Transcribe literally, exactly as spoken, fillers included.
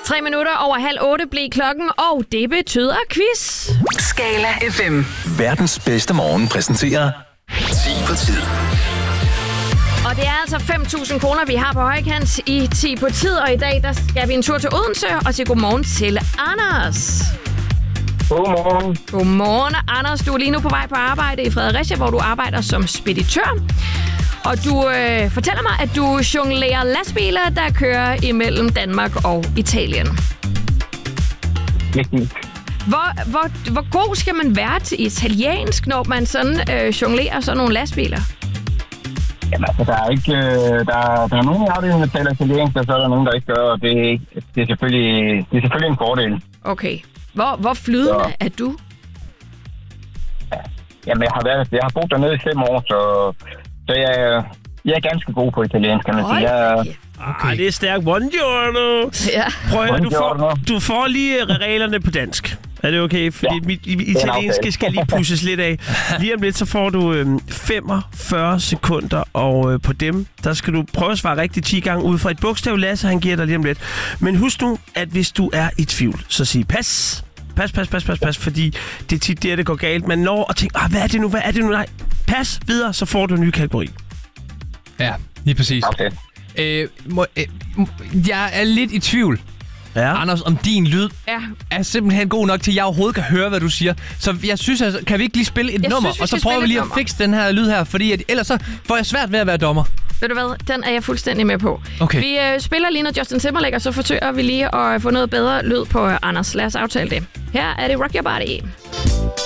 Tre minutter over halv otte blev klokken, og det betyder quiz. Skala F M. Verdens bedste morgen præsenterer ti på tid. Og det er altså fem tusind kroner, vi har på højkant i ti på tid. Og i dag der skal vi en tur til Odense og sige godmorgen til Anders. Godmorgen. Godmorgen, Anders. Du er lige nu på vej på arbejde i Fredericia, hvor du arbejder som speditør. Og du øh, fortæller mig, at du jonglerer lastbiler, der kører imellem Danmark og Italien. Hvor, hvor, hvor god skal man være til italiensk, når man sådan øh, jonglerer sådan nogle lastbiler? Jamen, altså, der er ikke... Øh, der, der er nogen af dem, der taler italiensk, og så er der nogen, der ikke gør, og det er, det er, selvfølgelig, det er selvfølgelig en fordel. Okay. Hvor, hvor flydende så. er du? Ja, jamen, jeg har, været, jeg har boet dernede i fem år, så, så jeg, jeg er ganske god på italiensk, kan man sige. Jeg, okay. Ej, det er stærkt. Buongiorno. Ja. Prøv at høre, du får, du får lige reglerne på dansk. Er det okay? Fordi ja, mit italienske skal lige pusses lidt af. Lige om lidt, så får du øh, femogfyrre sekunder, og øh, på dem, der skal du prøve at svare rigtigt ti gange ud fra et bogstav. Lasse, han giver dig lige om lidt. Men husk nu, at hvis du er i tvivl, så sig pas. Pas, pas, pas, pas, pas, fordi det er tit der, det går galt. Man når og tænker, ah, hvad er det nu, hvad er det nu? Nej, pas videre, så får du en ny kategori. Ja, lige præcis. Okay. Øh, må, øh, jeg er lidt i tvivl, ja. Anders, om din lyd ja. er simpelthen god nok til, at jeg overhovedet kan høre, hvad du siger. Så jeg synes, altså, kan vi ikke lige spille et jeg nummer, synes, og så prøver vi lige at fikse den her lyd her, fordi at, ellers så får jeg svært ved at være dommer. Ved du hvad? Den er jeg fuldstændig med på. Okay. Vi øh, spiller lige noget Justin Timberlake, og så forsøger vi lige at få noget bedre lyd på øh, Anders. Lad os aftale det. Her er det Rock Your Body.